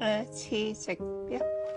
七夕表，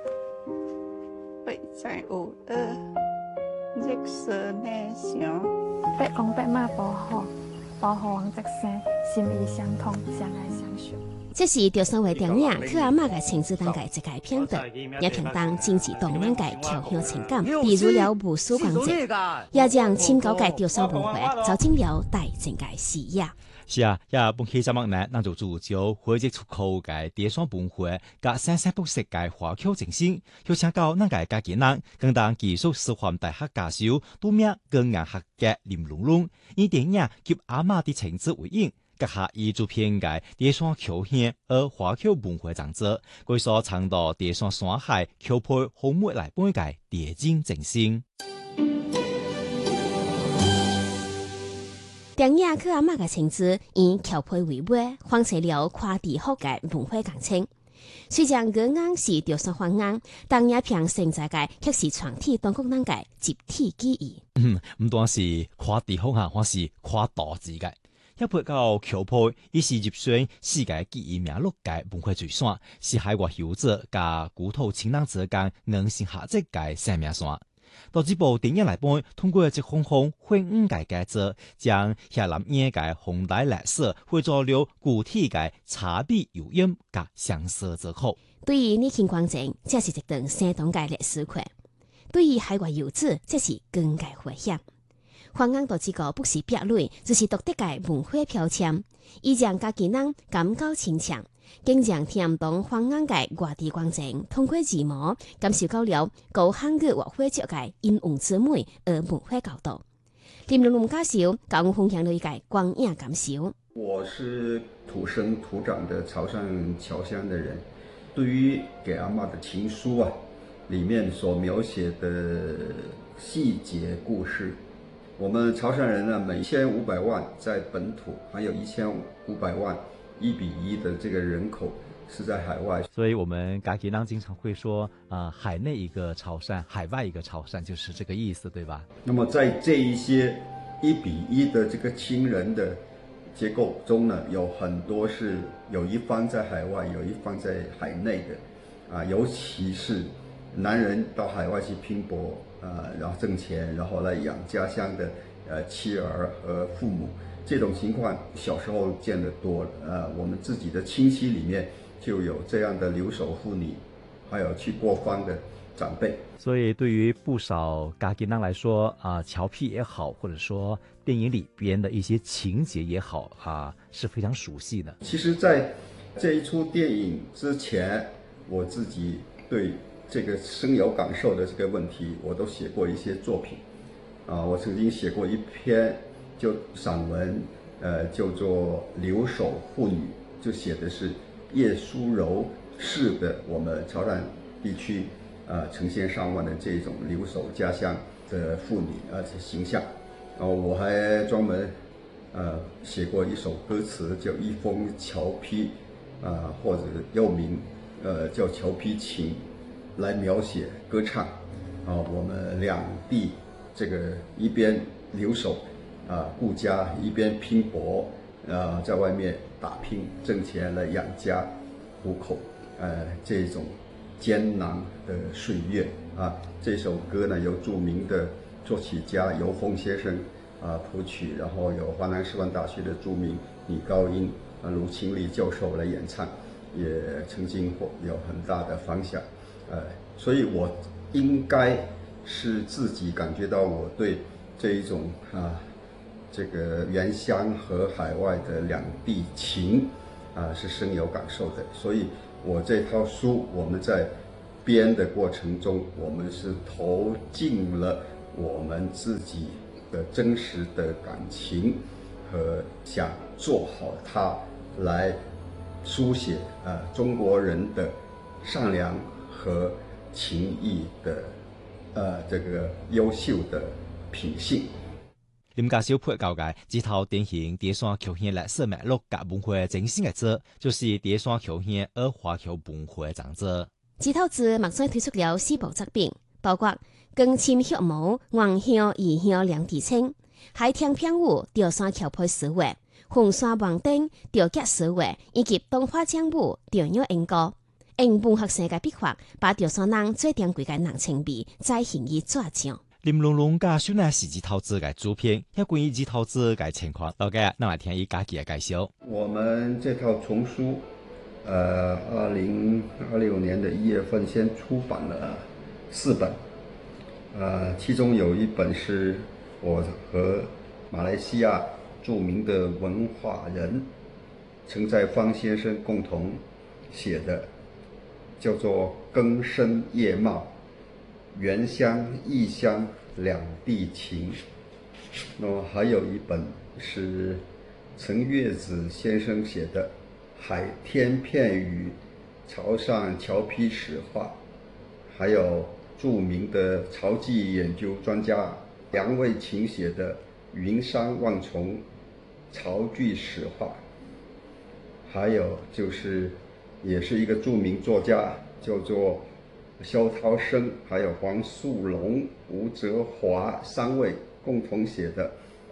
不在有日色内想， 八公八妈保护王泽生，心意相通，相爱相许。 这是潮汕话电影去阿嬷嘅亲子当嘅一个片段，也平当经济动人嘅调香情感，比如了无数光节，也将深高嘅潮汕文化走进了大众嘅视野。 是啊，也本期节目呢，咱就聚焦回忆出口嘅潮汕文化，甲生生不息嘅华侨精神，邀请到咱嘅家己人，更当技术师范大学教授，拄名高研学嘅林龙龙，以电影及阿嬷的情子为引。阁下以主片嘅潮汕口县而华侨文化长者，佢所倡导潮汕山海口配好物来本嘅地景精神。 电影去阿嬷嘅情子以口配为尾，放出了跨地方嘅文化感情。虽然語言是潮汕方言，但也憑存在嘅卻是全體當國人嘅集體記憶。 唔單是跨地方啊，還是跨大字嘅。一配到口配，伊是入選世界記憶名錄嘅文化遺產，是海外遊者加古土親人之間硬性合作嘅生命線。到這部電影來本，通過一封封混五嘅介質，將下南野嘅紅帶歷史匯做了具體嘅差別有音及相似之口。 對於年輕觀眾，這是一段相當嘅歷史課；對於海外遊子，這是更加危險。方言到這個不是壁壘，就是獨特嘅文化標籤，以讓家己人感到親切，經常聽懂方言嘅外地觀眾通過字幕感受到了高漢語或會作嘅音韻之美而文化角度。林龍龍教授教我分享了一個觀影感受。 我是土生土長的潮汕僑鄉的人，對於給阿嬷的情書啊，裡面所描寫的細節故事。我們潮汕人呢，每1500萬在本土，還有1500萬1:1的這個人口是在海外。 所以我們家己人經常會說，海內一個潮汕，海外一個潮汕，就是這個意思，對吧？ 那麼在這一些1:1的這個親人的結構中呢，有很多是有一方在海外，有一方在海內的，尤其是男人到海外去拼搏。然後掙錢，然後來養家鄉的妻兒和父母，這種情況小時候見得多。我們自己的親戚裡面就有這樣的留守婦女，還有去過方的長輩。 所以對於不少家己人來說，僑僻也好，或者說電影裡邊的一些情節也好，是非常熟悉的。 其實在這一出電影之前，我自己對這個深有感受的這個問題，我都寫過一些作品，我曾經寫過一篇就散文，叫做《留守婦女》，就寫的是葉淑柔式的我們潮汕地區成千上萬的這種留守家鄉的婦女形象，我還專門寫過一首歌詞叫《一封僑批》，或者又名叫《僑批情》。來描寫歌唱，我們兩地這個一邊留守顧家，一邊拼搏，在外面打拼掙錢來養家糊口，這種艱難的歲月啊。這首歌呢，由著名的作曲家尤鳳先生譜曲，然後由華南師範大學的著名女高音盧清麗教授來演唱，也曾經有很大的反響。所以我應該是自己感覺到我對這一種這個原鄉和海外的兩地情是深有感受的。所以我這套書我們在編的過程中，我們是投進了我們自己的真實的感情和想做好它，來書寫中國人的善良和情義的這個優秀的品性。 林家小配教嘅這套典型潮汕僑縣歷史脈絡及文化精神嘅字，就是潮汕僑縣而華僑文化長者。 這套字目前推出了4部作品，包括《更深血母》、《黃鄉異鄉兩地青》、《海天片舞》、潮汕僑配詩畫、《紅山網頂》、《潮吉詩畫》以及動畫獎舞《潮鳥鶯歌》。 用文学性嘅笔法，把潮汕人最珍貴嘅人情味再現於紙上。 林龍龍介紹呢是日投資嘅主編，有關於日投資嘅情況，大家那來聽伊家己嘅介紹。 我們這套叢書，2026年的1月份先出版了4本，其中有一本是我和馬來西亞著名的文化人陳在方先生共同寫的，叫做《更生葉貌，原鄉異鄉兩地情》。那麼還有一本是陳月子先生寫的《海天片語潮汕僑批史話》，還有著名的潮籍研究專家梁衛琴寫的《雲山望重潮劇史話》，還有就是也是一個著名作家叫做蕭濤生，還有黃素龍、吳澤華3位共同寫的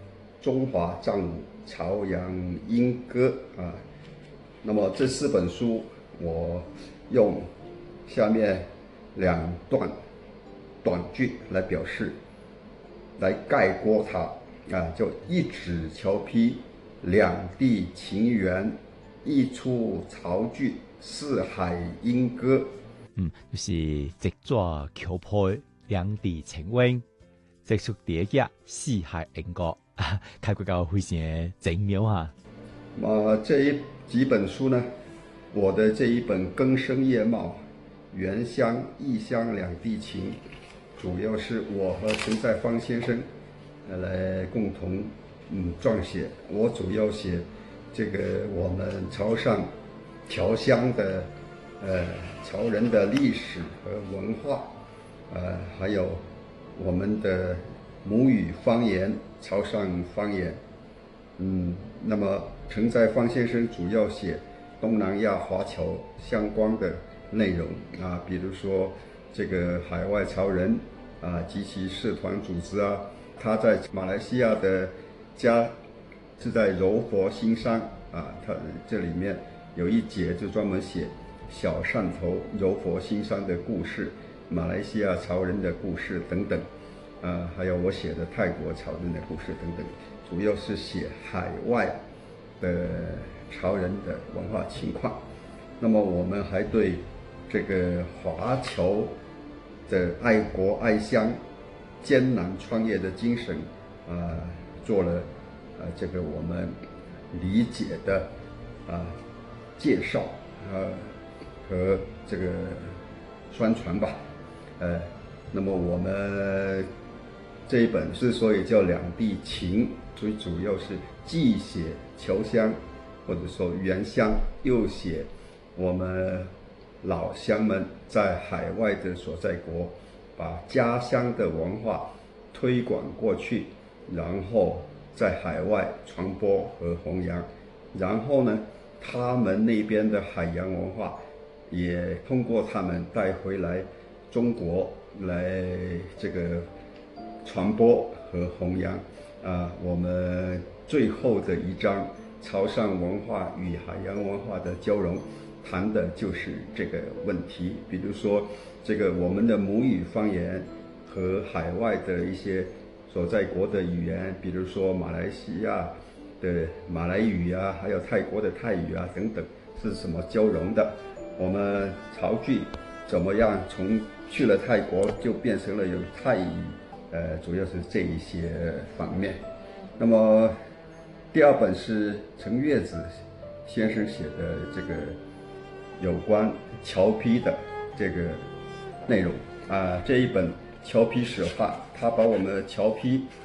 《中華戰舞潮陽纓歌》啊。那麼這4本書我用下面2段短句來表示，來概括它啊，叫一指僑批，兩地情緣，一出潮劇，四海纓歌。 就是一抓僑批，兩地情緣，一出蝶劇，四海纓歌，開過個非常精妙哈。 這幾本書呢，我的這一本《更生葉貌，原鄉異鄉兩地情》，主要是我和陳在方先生來共同撰寫。我主要寫這個我們潮汕僑鄉的潮人的歷史和文化，還有我們的母語方言潮汕方言。那麼陳在方先生主要寫東南亞華僑相關的內容啊，比如說這個海外潮人啊及其社團組織啊，他在馬來西亞的家是在柔佛新山啊，他這裡面有一節就專門寫小汕頭柔佛新山的故事，馬來西亞潮人的故事等等，還有我寫的泰國潮人的故事等等，主要是寫海外的潮人的文化情況。那麼我們還對這個華僑的愛國愛鄉、艱難創業的精神做了這個我們理解的介紹和這個宣傳吧。那麼我們這一本之所以叫兩地情，最主要是既寫僑鄉或者說原鄉，又寫我們老鄉們在海外的所在國，把家鄉的文化推廣過去，然後在海外傳播和弘揚，然後呢，他們那邊的海洋文化也通過他們帶回來中國來這個傳播和弘揚。我們最後的一章潮汕文化與海洋文化的交融，談的就是這個問題。比如說這個我們的母語方言和海外的一些所在國的語言，比如說馬來西亞的馬來語啊，還有泰國的泰語啊等等，是什麼交融的？我們潮劇怎麼樣從去了泰國就變成了有泰語？主要是這一些方面。那麼第2本是陳月子先生寫的這個有關僑批的這個內容這一本僑批史話，他把我們僑批